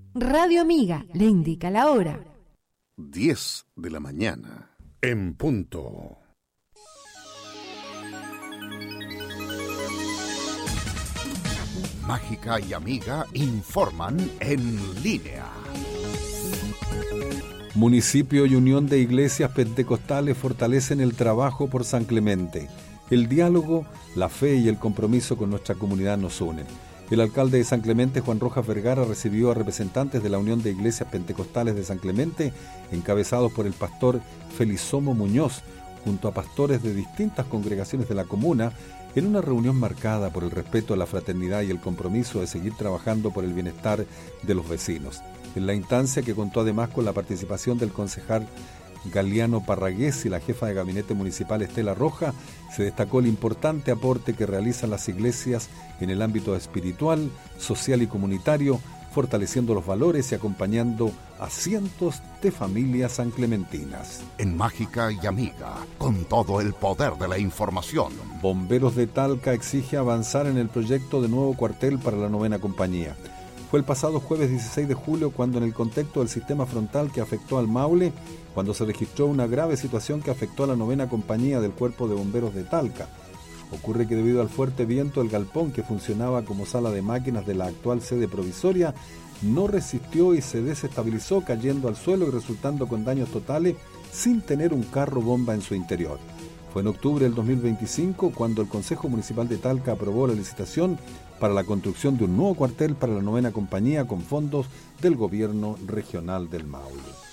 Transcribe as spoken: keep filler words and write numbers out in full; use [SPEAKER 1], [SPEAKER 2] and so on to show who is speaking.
[SPEAKER 1] Radio Amiga le indica la hora.
[SPEAKER 2] diez de la mañana. En punto. Mágica y Amiga informan en línea.
[SPEAKER 3] Municipio y Unión de Iglesias Pentecostales fortalecen el trabajo por San Clemente. El diálogo, la fe y el compromiso con nuestra comunidad nos unen. El alcalde de San Clemente, Juan Rojas Vergara, recibió a representantes de la Unión de Iglesias Pentecostales de San Clemente, encabezados por el pastor Felisomo Muñoz, junto a pastores de distintas congregaciones de la comuna, en una reunión marcada por el respeto a la fraternidad y el compromiso de seguir trabajando por el bienestar de los vecinos. En la instancia, que contó además con la participación del concejal Galiano Parragués y la jefa de gabinete municipal Estela Roja, se destacó el importante aporte que realizan las iglesias en el ámbito espiritual, social y comunitario, fortaleciendo los valores y acompañando a cientos de familias sanclementinas.
[SPEAKER 2] En Mágica y Amiga, con todo el poder de la información.
[SPEAKER 3] Bomberos de Talca exige avanzar en el proyecto de nuevo cuartel para la novena compañía. Fue el pasado jueves dieciséis de julio cuando, en el contexto del sistema frontal que afectó al Maule, cuando se registró una grave situación que afectó a la novena compañía del Cuerpo de Bomberos de Talca. Ocurre que debido al fuerte viento, el galpón, que funcionaba como sala de máquinas de la actual sede provisoria, no resistió y se desestabilizó, cayendo al suelo y resultando con daños totales sin tener un carro bomba en su interior. Fue en octubre del dos mil veinticinco cuando el Consejo Municipal de Talca aprobó la licitación para la construcción de un nuevo cuartel para la novena compañía con fondos del gobierno regional del Maule.